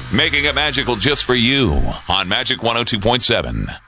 Making it magical just for you on Magic 102.7.